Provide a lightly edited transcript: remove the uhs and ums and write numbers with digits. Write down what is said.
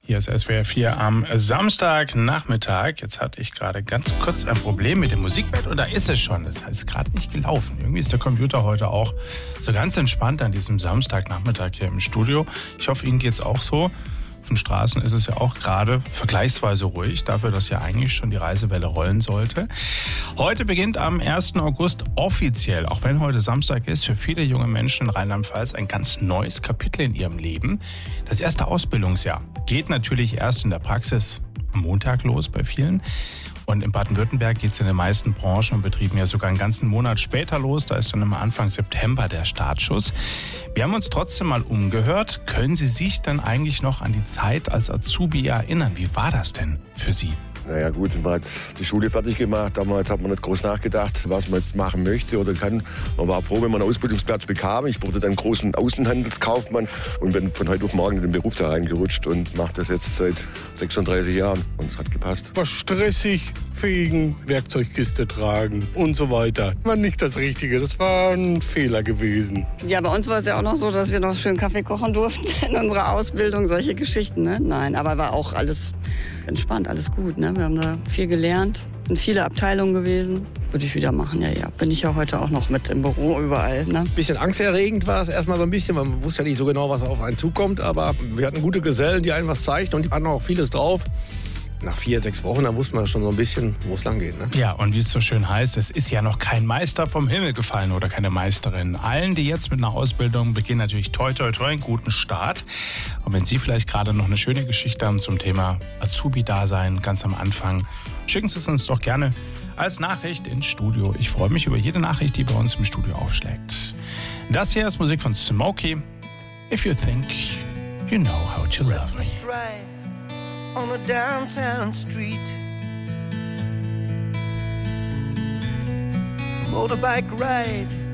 Hier ist SWR 4 am Samstagnachmittag. Jetzt hatte ich gerade ganz kurz ein Problem mit dem Musikbett und da ist es schon. Das heißt, gerade nicht gelaufen. Irgendwie ist der Computer heute auch so ganz entspannt an diesem Samstagnachmittag hier im Studio. Ich hoffe, Ihnen geht's auch so. Auf den Straßen ist es ja auch gerade vergleichsweise ruhig, dafür, dass ja eigentlich schon die Reisewelle rollen sollte. Heute beginnt am 1. August offiziell, auch wenn heute Samstag ist, für viele junge Menschen in Rheinland-Pfalz ein ganz neues Kapitel in ihrem Leben. Das erste Ausbildungsjahr geht natürlich erst in der Praxis am Montag los bei vielen. Und in Baden-Württemberg geht es in den meisten Branchen und Betrieben ja sogar einen ganzen Monat später los. Da ist dann immer Anfang September der Startschuss. Wir haben uns trotzdem mal umgehört. Können Sie sich dann eigentlich noch an die Zeit als Azubi erinnern? Wie war das denn für Sie? Naja gut, man hat die Schule fertig gemacht. Damals hat man nicht groß nachgedacht, was man jetzt machen möchte oder kann. Man war froh, wenn man einen Ausbildungsplatz bekam. Ich wurde dann großen Außenhandelskaufmann und bin von heute auf morgen in den Beruf da reingerutscht und mache das jetzt seit 36 Jahren. Und es hat gepasst. War stressig, fegen, Werkzeugkiste tragen und so weiter. War nicht das Richtige, das war ein Fehler gewesen. Ja, bei uns war es ja auch noch so, dass wir noch schön Kaffee kochen durften in unserer Ausbildung, solche Geschichten. Ne? Nein, aber war auch alles entspannt, alles gut. Ne? Wir haben da viel gelernt, in viele Abteilungen gewesen. Würde ich wieder machen, ja. Bin ich ja heute auch noch mit im Büro überall. Ne? Bisschen angsterregend war es erstmal so ein bisschen. Man wusste ja nicht so genau, was auf einen zukommt. Aber wir hatten gute Gesellen, die einem was zeigten und die hatten auch vieles drauf. Nach 4-6 Wochen, da wusste man schon so ein bisschen, wo es lang geht. Ne? Ja, und wie es so schön heißt, es ist ja noch kein Meister vom Himmel gefallen oder keine Meisterin. Allen, die jetzt mit einer Ausbildung beginnen, natürlich toi, toi, toi, einen guten Start. Und wenn Sie vielleicht gerade noch eine schöne Geschichte haben zum Thema Azubi-Dasein ganz am Anfang, schicken Sie es uns doch gerne als Nachricht ins Studio. Ich freue mich über jede Nachricht, die bei uns im Studio aufschlägt. Das hier ist Musik von Smokey. If you think you know how to love me. On a downtown street, motorbike ride